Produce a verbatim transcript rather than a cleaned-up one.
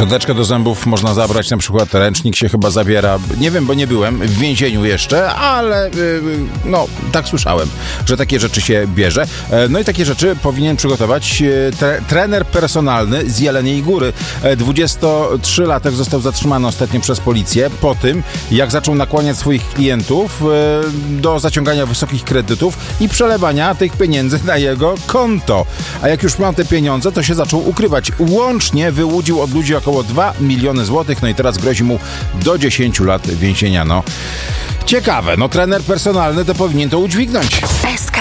Szczoteczkę do zębów można zabrać, na przykład ręcznik się chyba zabiera. Nie wiem, bo nie byłem w więzieniu jeszcze, ale yy, no, tak słyszałem, że takie rzeczy się bierze. E, no i takie rzeczy powinien przygotować tre- trener personalny z Jeleniej Góry. dwudziestotrzylatek został zatrzymany ostatnio przez policję po tym, jak zaczął nakłaniać swoich klientów yy, do zaciągania wysokich kredytów i przelewania tych pieniędzy na jego konto. A jak już miał te pieniądze, to się zaczął ukrywać. Łącznie wyłudził od ludzi około dwa miliony złotych, no i teraz grozi mu do dziesięciu lat więzienia. No, ciekawe, no trener personalny to powinien to udźwignąć. S K